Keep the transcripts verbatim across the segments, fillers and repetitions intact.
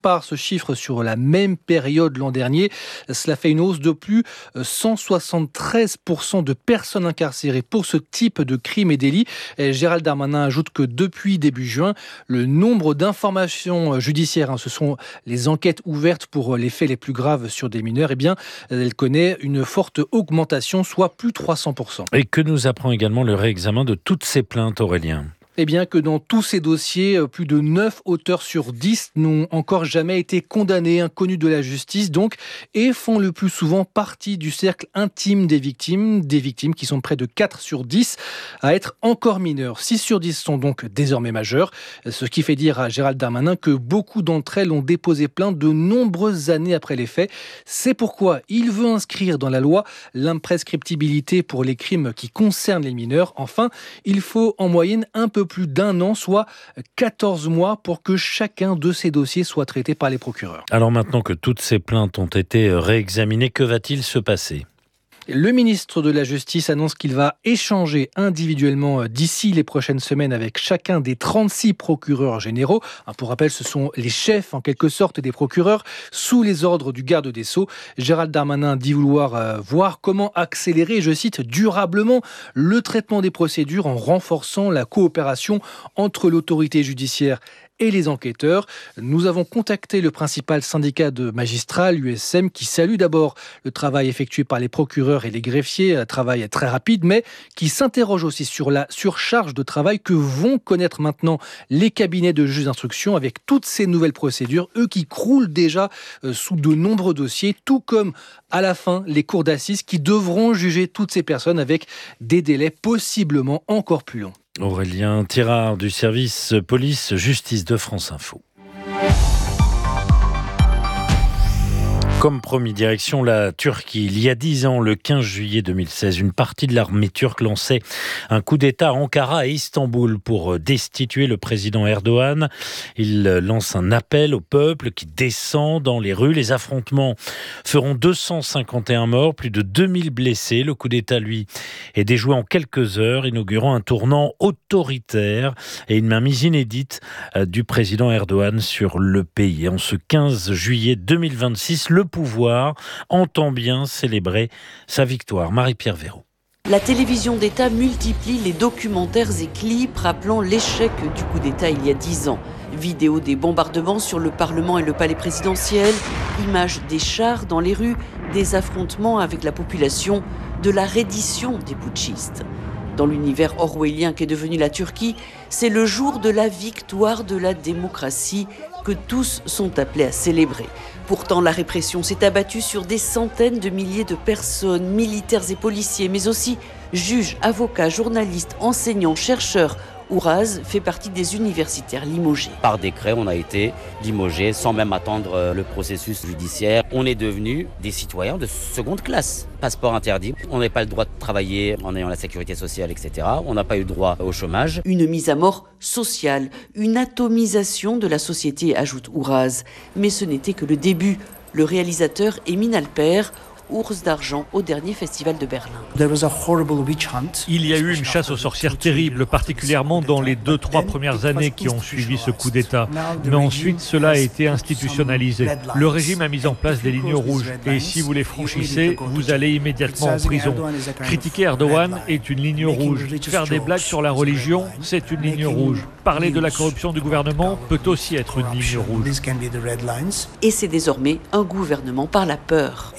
par ce chiffre sur la même période l'an dernier. Cela fait une hausse de plus de cent soixante-treize pour cent de personnes incarcérées pour ce type de crimes et délits. Et Gérald Darmanin ajoute que depuis début juin, le nombre d'informations judiciaires, hein, ce sont les enquêtes ouvertes pour les faits les plus graves sur des mineurs, eh bien, elle connaît une forte augmentation, soit plus de trois cents pour cent. Et que nous apprend également le réexamen de toutes ces plaintes, Aurélien ? Eh bien que dans tous ces dossiers, plus de neuf auteurs sur dix n'ont encore jamais été condamnés, inconnus de la justice donc, et font le plus souvent partie du cercle intime des victimes, des victimes qui sont près de quatre sur dix à être encore mineurs. six sur dix sont donc désormais majeurs, ce qui fait dire à Gérald Darmanin que beaucoup d'entre elles ont déposé plainte de nombreuses années après les faits. C'est pourquoi il veut inscrire dans la loi l'imprescriptibilité pour les crimes qui concernent les mineurs. Enfin, il faut en moyenne un peu plus d'un an, soit quatorze mois, pour que chacun de ces dossiers soit traité par les procureurs. Alors maintenant que toutes ces plaintes ont été réexaminées, que va-t-il se passer ? Le ministre de la Justice annonce qu'il va échanger individuellement d'ici les prochaines semaines avec chacun des trente-six procureurs généraux. Pour rappel, ce sont les chefs en quelque sorte des procureurs sous les ordres du garde des Sceaux. Gérald Darmanin dit vouloir voir comment accélérer, je cite, durablement le traitement des procédures en renforçant la coopération entre l'autorité judiciaire et les enquêteurs. Nous avons contacté le principal syndicat de magistrats, l'U S M, qui salue d'abord le travail effectué par les procureurs et les greffiers, un travail très rapide, mais qui s'interroge aussi sur la surcharge de travail que vont connaître maintenant les cabinets de juges d'instruction avec toutes ces nouvelles procédures, eux qui croulent déjà sous de nombreux dossiers, tout comme à la fin les cours d'assises qui devront juger toutes ces personnes avec des délais possiblement encore plus longs. Aurélien Tirard du service police-justice de France Info. Comme promis, direction la Turquie. Il y a dix ans, le quinze juillet deux mille seize, une partie de l'armée turque lançait un coup d'État à Ankara et Istanbul pour destituer le président Erdogan. Il lance un appel au peuple qui descend dans les rues. Les affrontements feront deux cent cinquante et un morts, plus de deux mille blessés. Le coup d'État, lui, est déjoué en quelques heures, inaugurant un tournant autoritaire et une mainmise inédite du président Erdogan sur le pays. En ce quinze juillet deux mille vingt-six, le pouvoir entend bien célébrer sa victoire. Marie-Pierre Véraud. La télévision d'État multiplie les documentaires et clips rappelant l'échec du coup d'État il y a dix ans. Vidéos des bombardements sur le Parlement et le palais présidentiel, images des chars dans les rues, des affrontements avec la population, de la reddition des putschistes. Dans l'univers orwellien qu'est devenu la Turquie, c'est le jour de la victoire de la démocratie que tous sont appelés à célébrer. Pourtant, la répression s'est abattue sur des centaines de milliers de personnes, militaires et policiers, mais aussi juges, avocats, journalistes, enseignants, chercheurs. Ouraz fait partie des universitaires limogés. Par décret, on a été limogés sans même attendre le processus judiciaire. On est devenus des citoyens de seconde classe. Passeport interdit, on n'a pas le droit de travailler en ayant la sécurité sociale, et cetera. On n'a pas eu droit au chômage. Une mise à mort sociale, une atomisation de la société, ajoute Ouraz. Mais ce n'était que le début. Le réalisateur Emin Alper, Ours d'argent au dernier festival de Berlin. Il y a eu une chasse aux sorcières terrible, particulièrement dans les deux, trois premières années qui ont suivi ce coup d'État. Mais ensuite, cela a été institutionnalisé. Le régime a mis en place des lignes rouges. Et si vous les franchissez, vous allez immédiatement en prison. Critiquer Erdogan est une ligne rouge. Faire des blagues sur la religion, c'est une ligne rouge. Parler de la corruption du gouvernement peut aussi être une ligne rouge. Et c'est désormais un gouvernement par la peur.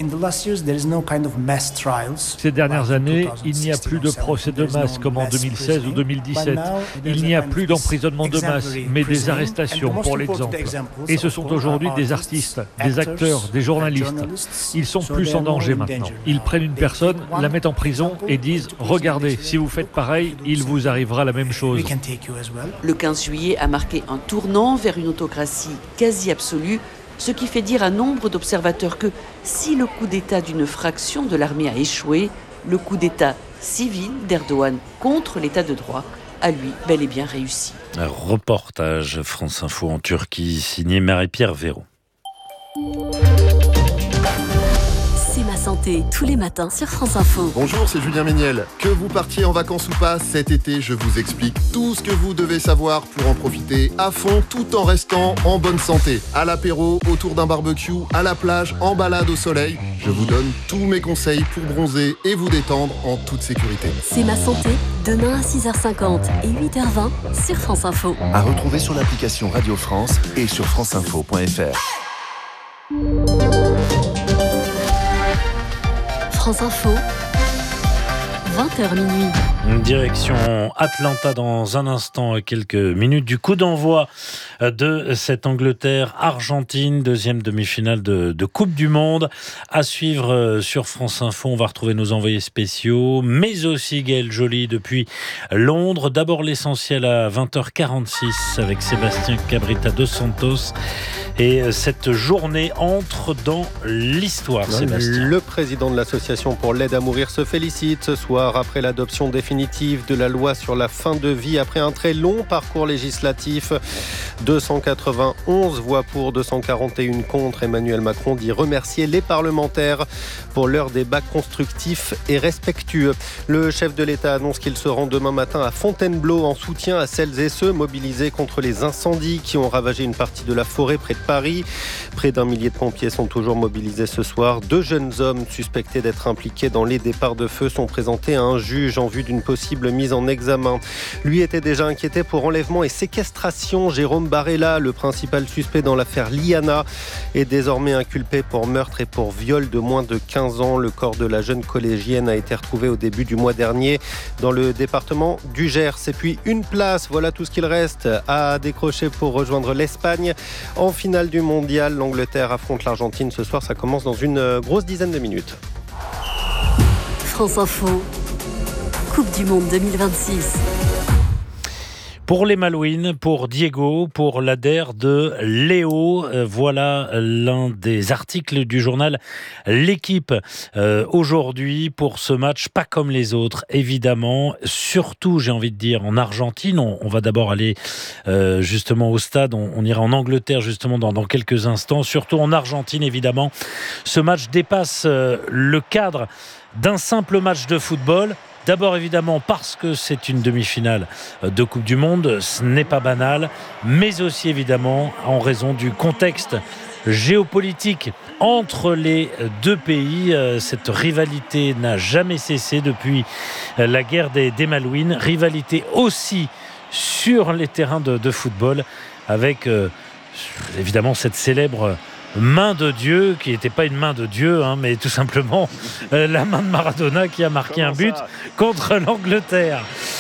Ces dernières années, il n'y a plus de procès de masse comme en deux mille seize ou deux mille dix-sept. Il n'y a plus d'emprisonnement de masse, mais des arrestations pour l'exemple. Et ce sont aujourd'hui des artistes, des acteurs, des journalistes. Ils sont plus en danger maintenant. Ils prennent une personne, la mettent en prison et disent « Regardez, si vous faites pareil, il vous arrivera la même chose ». Le quinze juillet a marqué un tournant vers une autocratie quasi absolue, ce qui fait dire à nombre d'observateurs que si le coup d'État d'une fraction de l'armée a échoué, le coup d'État civil d'Erdogan contre l'État de droit a lui bel et bien réussi. Un reportage France Info en Turquie, signé Marie-Pierre Véraud. C'est ma santé. santé, tous les matins sur France Info. Bonjour, c'est Julien Méniel. Que vous partiez en vacances ou pas, cet été, je vous explique tout ce que vous devez savoir pour en profiter à fond tout en restant en bonne santé. À l'apéro, autour d'un barbecue, à la plage, en balade au soleil, je vous donne tous mes conseils pour bronzer et vous détendre en toute sécurité. C'est ma santé, demain à six heures cinquante et huit heures vingt sur France Info. À retrouver sur l'application Radio France et sur franceinfo point f r. France Info, vingt heures minuit. Direction Atlanta dans un instant, quelques minutes du coup d'envoi de cette Angleterre-Argentine, deuxième demi-finale de, de Coupe du Monde. À suivre sur France Info, on va retrouver nos envoyés spéciaux, mais aussi Gaël Joly depuis Londres. D'abord l'essentiel à vingt heures quarante-six avec Sébastien Cabrita dos Santos. Et cette journée entre dans l'histoire, Sébastien. Le président de l'association pour l'aide à mourir se félicite ce soir après l'adoption définitive de la loi sur la fin de vie après un très long parcours législatif. deux cent quatre-vingt-onze voix pour, deux cent quarante et un contre. Emmanuel Macron dit remercier les parlementaires pour leur débat constructif et respectueux. Le chef de l'État annonce qu'il se rend demain matin à Fontainebleau en soutien à celles et ceux mobilisés contre les incendies qui ont ravagé une partie de la forêt près de Paris. Près d'un millier de pompiers sont toujours mobilisés ce soir. Deux jeunes hommes suspectés d'être impliqués dans les départs de feu sont présentés à un juge en vue d'une possible mise en examen. Lui était déjà inquiété pour enlèvement et séquestration. Jérôme Barella, le principal suspect dans l'affaire Liana, est désormais inculpé pour meurtre et pour viol de moins de quinze ans. Le corps de la jeune collégienne a été retrouvé au début du mois dernier dans le département du Gers. Et puis une place, voilà tout ce qu'il reste à décrocher pour rejoindre l'Espagne en finale du mondial. L'Angleterre affronte l'Argentine ce soir, ça commence dans une grosse dizaine de minutes. France Info, Coupe du Monde deux mille vingt-six. Pour les Malouines, pour Diego, pour l'Ader de Léo, euh, voilà l'un des articles du journal L'Équipe euh, aujourd'hui pour ce match, pas comme les autres, évidemment. Surtout, j'ai envie de dire, en Argentine. On, on va d'abord aller euh, justement au stade. On, on ira en Angleterre justement dans, dans quelques instants. Surtout en Argentine, évidemment. Ce match dépasse euh, le cadre d'un simple match de football. D'abord évidemment parce que c'est une demi-finale de Coupe du Monde, ce n'est pas banal, mais aussi évidemment en raison du contexte géopolitique entre les deux pays. Cette rivalité n'a jamais cessé depuis la guerre des, des Malouines, rivalité aussi sur les terrains de, de football avec euh, évidemment cette célèbre main de Dieu, qui n'était pas une main de Dieu, hein, mais tout simplement euh, la main de Maradona qui a marqué Comment un but ça contre l'Angleterre.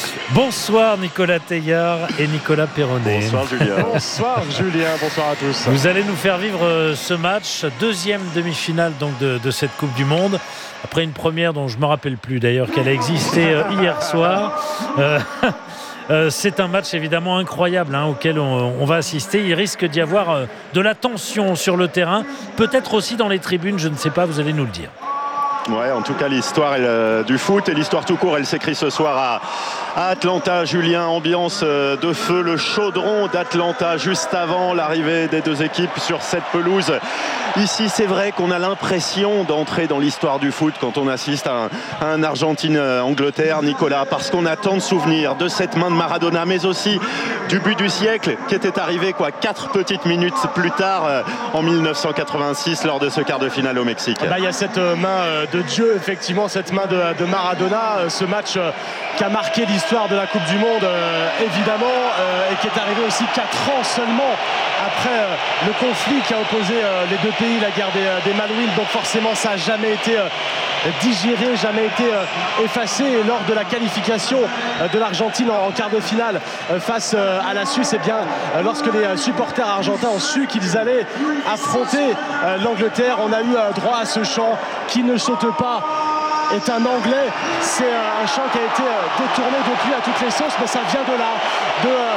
Bonsoir Nicolas Teilhard et Nicolas Perronnet. Bonsoir Julien. Bonsoir Julien, bonsoir à tous. Vous allez nous faire vivre euh, ce match, deuxième demi-finale donc de, de cette Coupe du Monde, après une première dont je ne me rappelle plus d'ailleurs qu'elle a existé euh, hier soir. Euh, Euh, c'est un match évidemment incroyable hein, auquel on, on va assister. Il risque d'y avoir euh, de la tension sur le terrain, peut-être aussi dans les tribunes, je ne sais pas, vous allez nous le dire. Ouais, en tout cas l'histoire elle, euh, du foot et l'histoire tout court, elle s'écrit ce soir à, à Atlanta. Julien, ambiance euh, de feu, le chaudron d'Atlanta juste avant l'arrivée des deux équipes sur cette pelouse. Ici, c'est vrai qu'on a l'impression d'entrer dans l'histoire du foot quand on assiste à un, à un Argentine-Angleterre, Nicolas, parce qu'on a tant de souvenirs de cette main de Maradona, mais aussi du but du siècle qui était arrivé quoi, quatre petites minutes plus tard, euh, en mille neuf cent quatre-vingt-six, lors de ce quart de finale au Mexique. Il bah, y a cette euh, main euh, de Dieu, effectivement, cette main de, de Maradona, euh, ce match euh, qui a marqué l'histoire de la Coupe du Monde, euh, évidemment, euh, et qui est arrivé aussi quatre ans seulement après euh, le conflit qui a opposé euh, les deux pays, la guerre des, euh, des Malouines. Donc forcément, ça n'a jamais été euh, digéré, jamais été euh, effacé. Et lors de la qualification euh, de l'Argentine en, en quart de finale euh, face euh, à la Suisse, et eh bien, euh, lorsque les euh, supporters argentins ont su qu'ils allaient affronter euh, l'Angleterre, on a eu euh, droit à ce chant qui ne saute pas est un anglais. C'est un chant qui a été détourné depuis à toutes les sauces, mais ça vient de là, de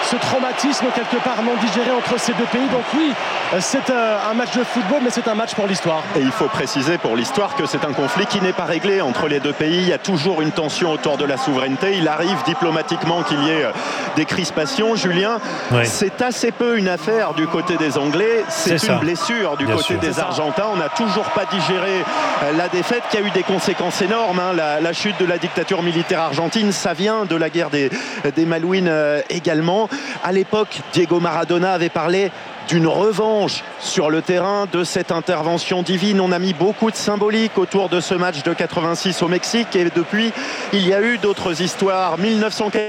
ce traumatisme quelque part non digéré entre ces deux pays. Donc oui, c'est un match de football, mais c'est un match pour l'histoire. Et il faut préciser pour l'histoire que c'est un conflit qui n'est pas réglé entre les deux pays. Il y a toujours une tension autour de la souveraineté. Il arrive diplomatiquement qu'il y ait des crispations. Julien, oui. c'est assez peu une affaire du côté des Anglais. C'est, c'est une ça. blessure du Bien côté sûr. des Argentins. On n'a toujours pas digéré la défaite qui a eu des conséquences énormes. Hein. La, la chute de la dictature militaire argentine, ça vient de la guerre des, des Malouines euh, également. À l'époque, Diego Maradona avait parlé d'une revanche sur le terrain de cette intervention divine. On a mis beaucoup de symbolique autour de ce match de quatre-vingt-six au Mexique et depuis, il y a eu d'autres histoires. mille neuf cent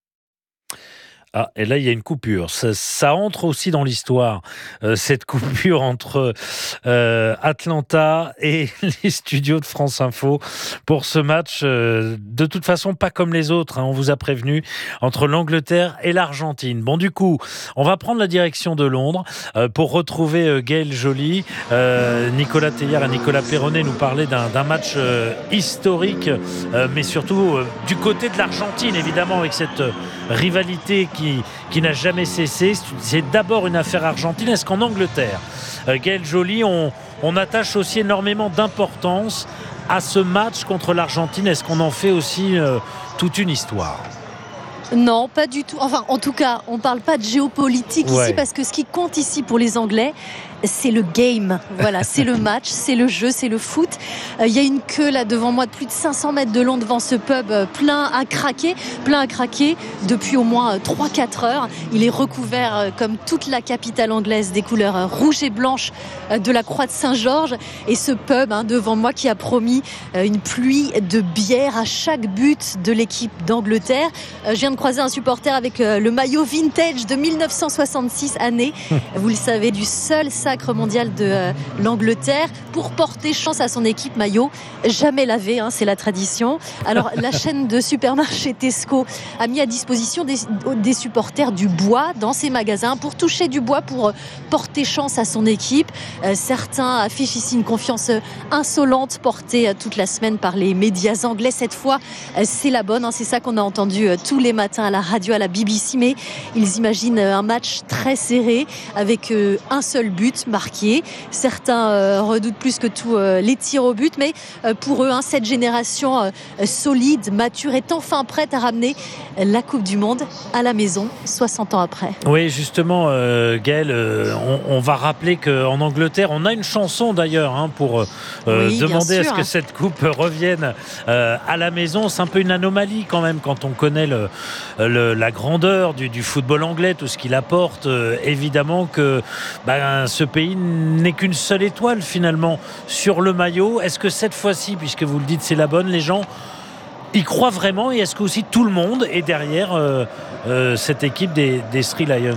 Ah, et là, il y a une coupure. Ça, ça entre aussi dans l'histoire, euh, cette coupure entre euh, Atlanta et les studios de France Info pour ce match. Euh, de toute façon, pas comme les autres, hein, on vous a prévenu, entre l'Angleterre et l'Argentine. Bon, du coup, on va prendre la direction de Londres euh, pour retrouver euh, Gaël Joly. Euh, Nicolas Teilhard et Nicolas Perronnet nous parlaient d'un, d'un match euh, historique, euh, mais surtout euh, du côté de l'Argentine, évidemment, avec cette euh, rivalité qui Qui, qui n'a jamais cessé. C'est d'abord une affaire argentine. Est-ce qu'en Angleterre, euh, Gaël Joly, on, on attache aussi énormément d'importance à ce match contre l'Argentine? Est-ce qu'on en fait aussi euh, toute une histoire? Non, pas du tout. Enfin, en tout cas, on ne parle pas de géopolitique ouais. ici, parce que ce qui compte ici pour les Anglais, c'est le game. Voilà, c'est le match, c'est le jeu, c'est le foot. Il euh, y a une queue là devant moi de plus de cinq cents mètres de long devant ce pub, euh, plein à craquer, plein à craquer depuis au moins euh, trois à quatre heures. Il est recouvert, euh, comme toute la capitale anglaise, des couleurs euh, rouges et blanches euh, de la Croix de Saint-Georges. Et ce pub hein, devant moi qui a promis euh, une pluie de bière à chaque but de l'équipe d'Angleterre. Euh, je viens de croiser un supporter avec euh, le maillot vintage de mille neuf cent soixante-six, année, vous le savez, du seul sacre mondial de euh, l'Angleterre, pour porter chance à son équipe maillot jamais lavé, hein, c'est la tradition. Alors la chaîne de supermarché Tesco a mis à disposition des, des supporters du bois dans ses magasins pour toucher du bois, pour euh, porter chance à son équipe. Euh, certains affichent ici une confiance insolente portée euh, toute la semaine par les médias anglais. Cette fois euh, c'est la bonne, hein, c'est ça qu'on a entendu euh, tous les matins à la radio, à la B B C, mais ils imaginent euh, un match très serré avec euh, un seul but marqué. Certains euh, redoutent plus que tout euh, les tirs au but, mais euh, pour eux, hein, cette génération euh, solide, mature, est enfin prête à ramener la Coupe du Monde à la maison, soixante ans après. Oui, justement, euh, Gaël, euh, on, on va rappeler qu'en Angleterre, on a une chanson d'ailleurs hein, pour euh, oui, demander à ce que cette Coupe revienne euh, à la maison. C'est un peu une anomalie quand même quand on connaît le, le, la grandeur du, du football anglais, tout ce qu'il apporte. Euh, évidemment que ben, ce pays n'est qu'une seule étoile finalement sur le maillot. Est-ce que cette fois-ci, puisque vous le dites c'est la bonne, les gens y croient vraiment, et est-ce que aussi tout le monde est derrière euh, euh, cette équipe des, des Three Lions?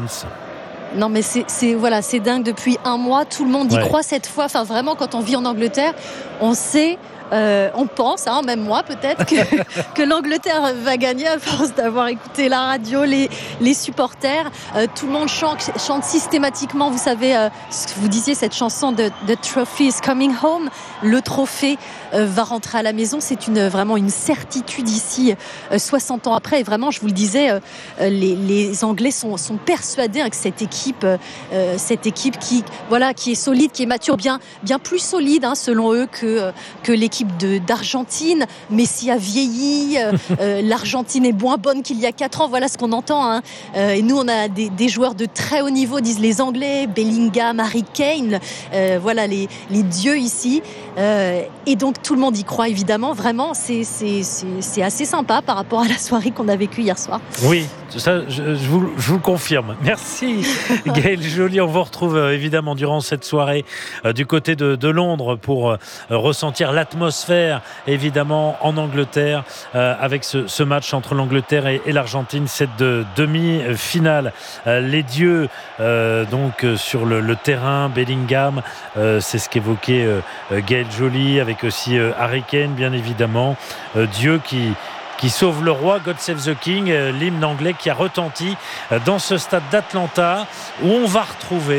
Non mais c'est, c'est, voilà, c'est dingue, depuis un mois tout le monde y ouais. croit cette fois. Enfin vraiment, quand on vit en Angleterre, on sait Euh, on pense, hein, même moi peut-être, que, que l'Angleterre va gagner à force d'avoir écouté la radio, les, les supporters. Euh, tout le monde chante, chante systématiquement, vous savez, euh, ce que vous disiez, cette chanson de The Trophy is Coming Home. Le trophée euh, va rentrer à la maison. C'est une, vraiment une certitude ici, euh, soixante ans après. Et vraiment, je vous le disais, euh, les, les Anglais sont, sont persuadés hein, que cette équipe, euh, cette équipe qui, voilà, qui est solide, qui est mature, bien, bien plus solide hein, selon eux que, que l'équipe De, d'Argentine. Messi a vieilli, euh, euh, l'Argentine est moins bonne qu'il y a quatre ans, voilà ce qu'on entend hein. euh, et nous on a des, des joueurs de très haut niveau, disent les Anglais, Bellingham, Harry Kane, euh, voilà les, les dieux ici, euh, et donc tout le monde y croit évidemment. Vraiment c'est, c'est, c'est, c'est assez sympa par rapport à la soirée qu'on a vécue hier soir. Oui, ça je, je, vous, je vous le confirme. Merci Gaël Joly, on vous retrouve euh, évidemment durant cette soirée euh, du côté de, de Londres pour euh, ressentir l'atmosphère évidemment en Angleterre euh, avec ce, ce match entre l'Angleterre et, et l'Argentine, cette de, demi-finale. Euh, les dieux euh, donc euh, sur le, le terrain, Bellingham, euh, c'est ce qu'évoquait euh, Gaël Joly, avec aussi euh, Harry Kane bien évidemment. Euh, Dieu qui qui sauve le roi, God Save the King, euh, l'hymne anglais qui a retenti euh, dans ce stade d'Atlanta, où on va retrouver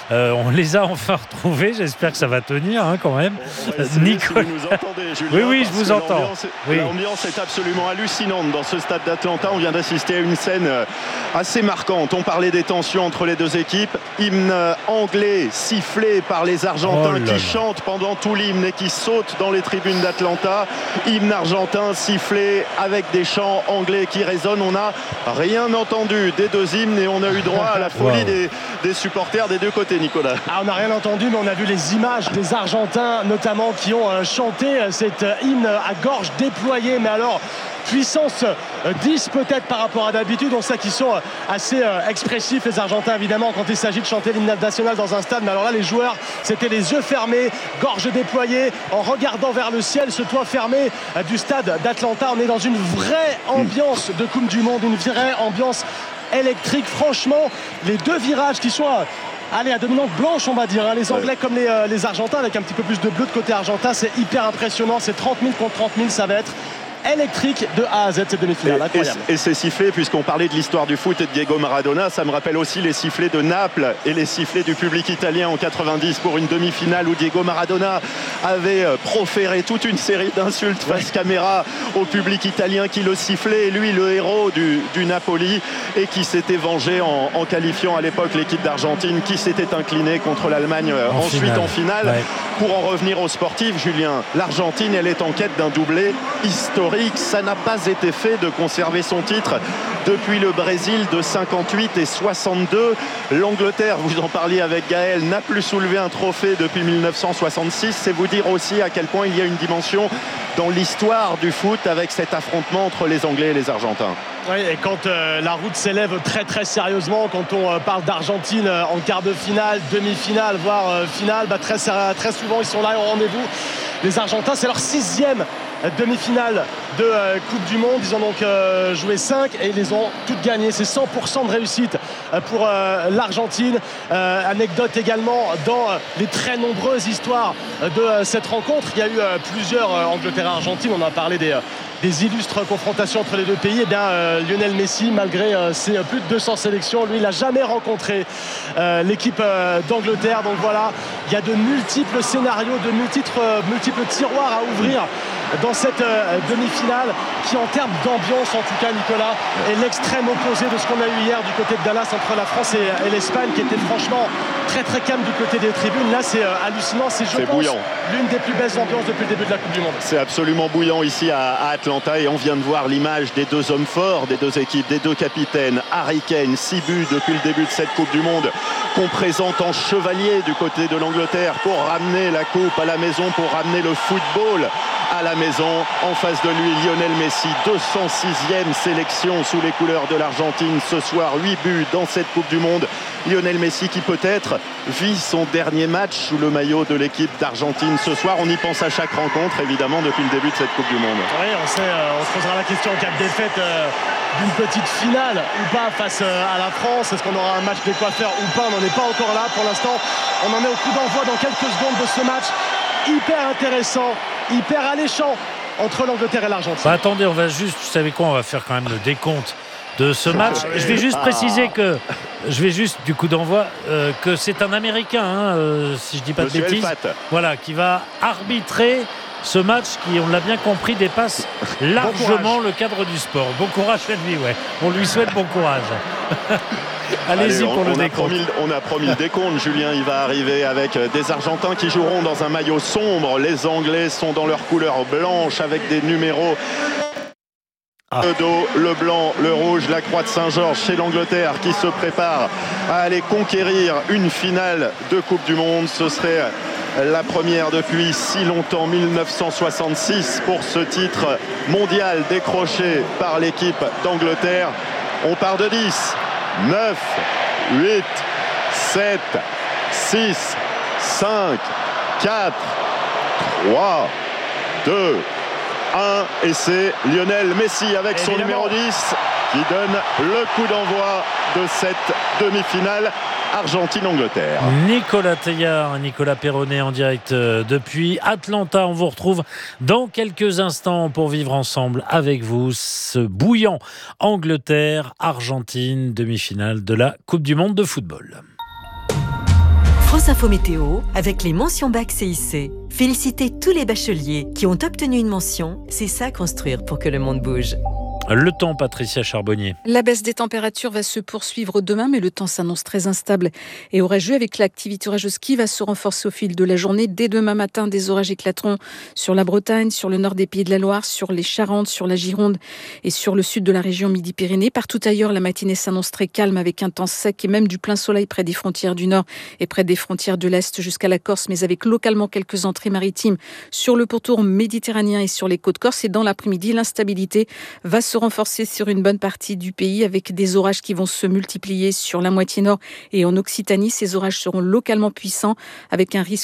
Euh, on les a enfin retrouvés. J'espère que ça va tenir hein, quand même. Nicolas, si vous nous entendez, Julien, oui, oui, je vous entends. L'ambiance, oui. l'ambiance est absolument hallucinante dans ce stade d'Atlanta. On vient d'assister à une scène assez marquante. On parlait des tensions entre les deux équipes. Hymne anglais sifflé par les Argentins oh qui là. chantent pendant tout l'hymne et qui sautent dans les tribunes d'Atlanta. Hymne argentin sifflé avec des chants anglais qui résonnent. On n'a rien entendu des deux hymnes et on a eu droit à la folie wow. des, des supporters des deux côtés, Nicolas. Ah, on n'a rien entendu, mais on a vu les images des Argentins notamment qui ont euh, chanté cet euh, hymne à gorge déployée, mais alors puissance euh, dix peut-être par rapport à d'habitude. On sait qu'ils sont euh, assez euh, expressifs les Argentins évidemment quand il s'agit de chanter l'hymne national dans un stade, mais alors là les joueurs c'était les yeux fermés, gorge déployée, en regardant vers le ciel, ce toit fermé euh, du stade d'Atlanta. On est dans une vraie ambiance de Coupe du Monde, une vraie ambiance électrique. Franchement, les deux virages qui sont à, allez, à dominante blanche, on va dire, hein. Les Anglais ouais. comme les, euh, les Argentins, avec un petit peu plus de bleu de côté argentin, c'est hyper impressionnant. C'est trente mille contre trente mille, ça va être électrique de A à Z cette demi-finale. Et, incroyable. Et, et c'est sifflé, puisqu'on parlait de l'histoire du foot et de Diego Maradona, ça me rappelle aussi les sifflets de Naples et les sifflets du public italien en quatre-vingt-dix pour une demi-finale où Diego Maradona avait proféré toute une série d'insultes ouais. face caméra au public italien qui le sifflait, et lui le héros du, du Napoli, et qui s'était vengé en, en qualifiant à l'époque l'équipe d'Argentine qui s'était inclinée contre l'Allemagne en ensuite finale. en finale. Ouais. Pour en revenir aux sportifs, Julien, l'Argentine elle est en quête d'un doublé historique. Ça n'a pas été fait de conserver son titre depuis le Brésil de cinquante-huit et soixante-deux. L'Angleterre, vous en parliez avec Gaël, n'a plus soulevé un trophée depuis mille neuf cent soixante-six. C'est vous dire aussi à quel point il y a une dimension dans l'histoire du foot avec cet affrontement entre les Anglais et les Argentins. Oui, et quand euh, la route s'élève très très sérieusement, quand on euh, parle d'Argentine euh, en quart de finale, demi-finale, voire euh, finale, bah, très, très souvent ils sont là au rendez-vous. Les Argentins, c'est leur sixième demi-finale de euh, Coupe du Monde. Ils en ont donc euh, joué cinq et ils les ont toutes gagnées. C'est cent pour cent de réussite euh, pour euh, l'Argentine. Euh, anecdote également dans euh, les très nombreuses histoires euh, de euh, cette rencontre. Il y a eu euh, plusieurs euh, Angleterre-Argentine. On a parlé des... Euh, des illustres confrontations entre les deux pays. Et bien euh, Lionel Messi, malgré euh, ses plus de deux cents sélections, lui il n'a jamais rencontré euh, l'équipe euh, d'Angleterre. Donc voilà, il y a de multiples scénarios, de multiples, euh, multiples tiroirs à ouvrir dans cette euh, demi-finale qui, en termes d'ambiance en tout cas, Nicolas, est l'extrême opposé de ce qu'on a eu hier du côté de Dallas entre la France et, et l'Espagne, qui était franchement très très calme du côté des tribunes. Là c'est euh, hallucinant, c'est je c'est pense bouillant. L'une des plus belles ambiances depuis le début de la Coupe du Monde. C'est absolument bouillant ici à, à Atlanta, et on vient de voir l'image des deux hommes forts des deux équipes, des deux capitaines. Harry Kane, six buts depuis le début de cette Coupe du Monde, qu'on présente en chevalier du côté de l'Angleterre pour ramener la coupe à la maison, pour ramener le football à la maison. En face de lui, Lionel Messi, deux cent sixième sélection sous les couleurs de l'Argentine ce soir, huit buts dans cette Coupe du Monde. Lionel Messi qui peut-être vit son dernier match sous le maillot de l'équipe d'Argentine ce soir. On y pense à chaque rencontre évidemment depuis le début de cette Coupe du Monde. Oui, on sait, euh, on se posera la question en cas de défaite euh, d'une petite finale ou pas face euh, à la France. Est-ce qu'on aura un match de quoi faire ou pas? On n'en est pas encore là pour l'instant. On en est au coup d'envoi dans quelques secondes de ce match hyper intéressant, hyper alléchant entre l'Angleterre et l'Argentine. Bah, attendez, on va juste, vous savez quoi, on va faire quand même le décompte de ce match. Ah, oui. Je vais juste préciser que je vais juste du coup d'envoi euh, que c'est un Américain, hein, euh, si je dis pas Monsieur de bêtises, Elfat. Voilà, qui va arbitrer ce match qui, on l'a bien compris, dépasse largement bon le cadre du sport. Bon courage à lui, ouais. On lui souhaite bon courage. Allez-y Allez, on, pour le on décompte. A promis, on a promis le décompte. Julien, il va arriver avec des Argentins qui joueront dans un maillot sombre. Les Anglais sont dans leur couleur blanche avec des numéros. Ah. Le dos, le blanc, le rouge, la croix de Saint-Georges chez l'Angleterre qui se prépare à aller conquérir une finale de Coupe du Monde. Ce serait la première depuis si longtemps, mille neuf cent soixante-six, pour ce titre mondial décroché par l'équipe d'Angleterre. On part de dix, neuf, huit, sept, six, cinq, quatre, trois, deux, un, et c'est Lionel Messi avec son Évidemment. numéro dix qui donne le coup d'envoi de cette demi-finale Argentine-Angleterre. Nicolas Teilhard, Nicolas Perronnet en direct depuis Atlanta. On vous retrouve dans quelques instants pour vivre ensemble avec vous ce bouillant Angleterre-Argentine, demi-finale de la Coupe du Monde de football. France Info Météo avec les mentions bac C I C. Félicitez tous les bacheliers qui ont obtenu une mention. C'est ça construire pour que le monde bouge. Le temps, Patricia Charbonnier. La baisse des températures va se poursuivre demain, mais le temps s'annonce très instable et orageux avec l'activité orageuse qui va se renforcer au fil de la journée. Dès demain matin, des orages éclateront sur la Bretagne, sur le nord des Pays de la Loire, sur les Charentes, sur la Gironde et sur le sud de la région Midi-Pyrénées. Partout ailleurs, la matinée s'annonce très calme avec un temps sec et même du plein soleil près des frontières du nord et près des frontières de l'est jusqu'à la Corse, mais avec localement quelques entrées maritimes sur le pourtour méditerranéen et sur les côtes corses. Et dans l'après-midi, l'instabilité va se renforcer sur une bonne partie du pays avec des orages qui vont se multiplier sur la moitié nord et en Occitanie. Ces orages seront localement puissants avec un risque